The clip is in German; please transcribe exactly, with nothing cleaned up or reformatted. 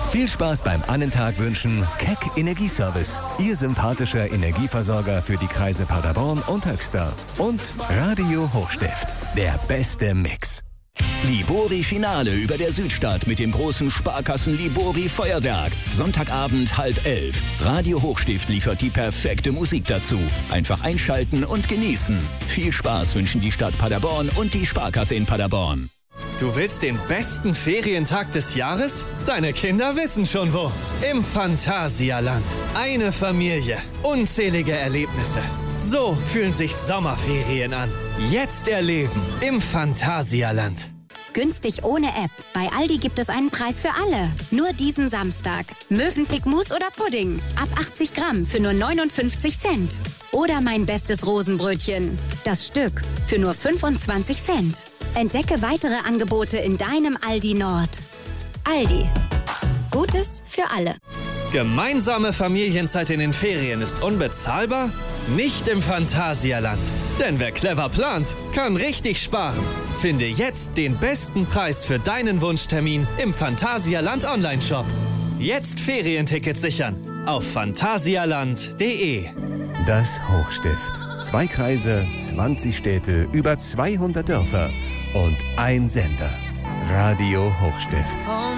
Viel Spaß beim Annentag wünschen Keck Energieservice. Ihr sympathischer Energieversorger für die Kreise Paderborn und Höxter. Und Radio Hochstift. Der beste Mix. Libori Finale über der Südstadt mit dem großen Sparkassen Libori Feuerwerk. Sonntagabend halb elf. Radio Hochstift liefert die perfekte Musik dazu. Einfach einschalten und genießen. Viel Spaß wünschen die Stadt Paderborn und die Sparkasse in Paderborn. Du willst den besten Ferientag des Jahres? Deine Kinder wissen schon wo. Im Phantasialand. Eine Familie. Unzählige Erlebnisse. So fühlen sich Sommerferien an. Jetzt erleben im Phantasialand. Günstig ohne App. Bei Aldi gibt es einen Preis für alle. Nur diesen Samstag. Mövenpick Mousse oder Pudding. Ab achtzig Gramm für nur neunundfünfzig Cent. Oder mein bestes Rosenbrötchen. Das Stück für nur fünfundzwanzig Cent. Entdecke weitere Angebote in deinem Aldi Nord. Aldi. Gutes für alle. Gemeinsame Familienzeit in den Ferien ist unbezahlbar? Nicht im Phantasialand. Denn wer clever plant, kann richtig sparen. Finde jetzt den besten Preis für deinen Wunschtermin im Phantasialand Online-Shop. Jetzt Ferientickets sichern auf phantasialand punkt de. Das Hochstift. Zwei Kreise, zwanzig Städte, über zweihundert Dörfer und ein Sender. Radio Hochstift.